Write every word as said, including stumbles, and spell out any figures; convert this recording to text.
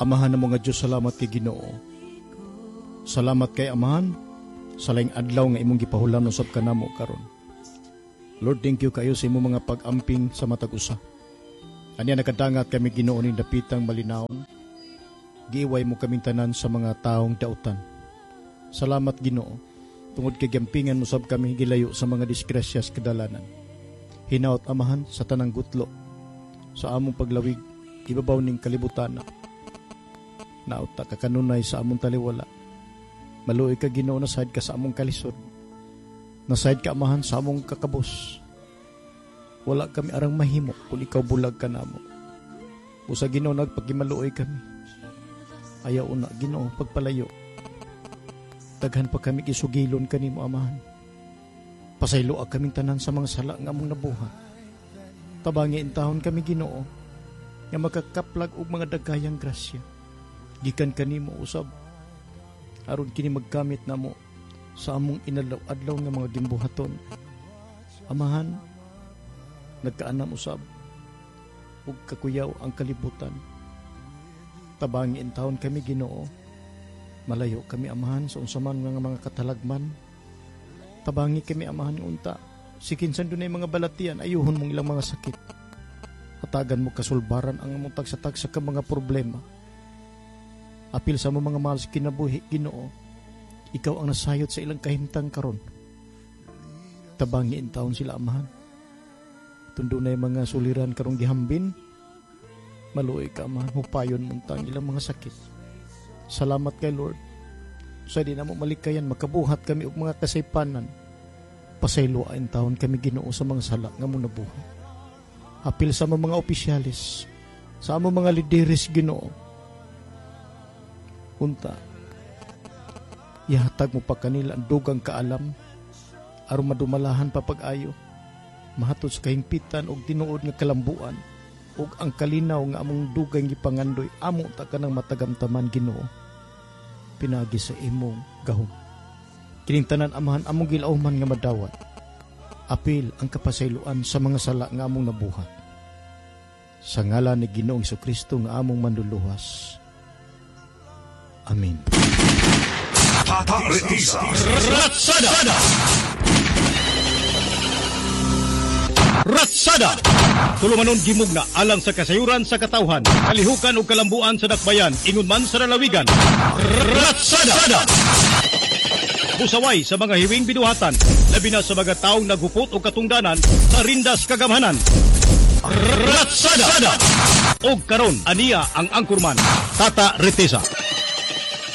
Amahan na mga Diyos, salamat kay Ginoo. Salamat kay Amahan sa laing adlaw nga imong gipahulan usab kanamo karon. Lord, thank you kayo sa imong mga pag-amping sa matag usa. Anya nakadangat kami Ginoo ning dapitang malinawon. Giiway mo kaming tanan sa mga taong dautan. Salamat Ginoo, tungod kay gampingan mo sab kami gilayo sa mga disgrasyas kadalanan. Hinaot Amahan sa tanang gutlo sa among paglawig ibabaw ning kalibutan. Nauta ka kanunay sa among taliwala. Maluoy ka Ginoo, nasayad ka sa among kalisod. Nasayad ka Amahan sa among kakabos. Wala kami arang mahimo kung ikaw bulag ka namo. Usa Ginoo, nagpagimaluoy kami. Ayaw una Ginoo pagpalayo. Daghan pa kami isugilon kanimo Amahan. Pasayloa kaming tanan sa mga sala nga among nabuhat. Tabangi intahon kami Ginoo nga makakaplag og mga dagayang grasya gikan kanimo usab aron kini magkamit namo sa among inadlaw-adlaw nga mga gimbuhaton. Amahan, nagkaanam usab ug kakuyaw ang kalibutan. Tabangi intahon kami Ginoo, malayo kami Amahan sa unsaman nga mga katalagman. Tabangi kami Amahan unta, sikinsan dunay mga balatian, ayuhon mong ilang mga sakit. Hatagan mo kasulbaran ang among tagsa-tagsa ka mga problema. Apil sa mga mahal sa kinabuhi Ginoo, ikaw ang nasayot sa ilang kahimtang karon. Tabangi intawon sila Amahan. Tundunay mga suliran karong gihambin, maluoy ka Amahan, hupayon muntang ilang mga sakit. Salamat kay Lord. Sa di na mo malikayan, makabuhat kami og mga kasaypanan. Pasayloain taon kami Ginoo sa mga sala nga mong nabuhat. Apil sa mga opisyalis, sa among mga lideres Ginoo, unta, ihatag mo pa kanila ang dugang kaalam, aron madumalahan pa pag-ayo, mahatod sa kahimpitan og tinuod nga kalambuan, og ang kalinaw nga among dugang gipangandoy, amo ta ka ng matagamtaman Ginoo, pinagi sa imong gahom. Kining tanan Amahan among gilauman nga madawat, apil ang kapasayloan sa mga sala nga among nabuhat. Sa ngalan ni Ginoong Jesucristo nga among manluluwas. Amen. Tata Retiza Ratsada! Ratsada! Tulumanon gimugna alang sa kasayuran sa katawhan, kalihukan o kalambuan sa dakbayan, ingon man sa lalawigan. Ratsada! Pusaway sa mga hiwing binuhatan, labi na sa mga taong naghupot o katungdanan sa rindas kagamhanan. Ratsada! Og karon aniya ang angkurman, Tata Retiza.